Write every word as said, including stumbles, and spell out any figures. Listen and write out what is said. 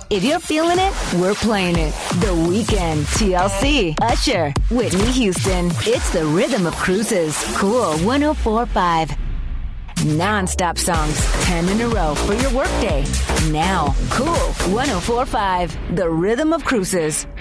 If you're feeling it, we're playing it. The Weeknd, T L C, Usher, Whitney Houston. It's the rhythm of cruises. Cool one oh four point five. Non-stop songs, ten in a row for your workday. Now, Cool one oh four point five, the rhythm of cruises.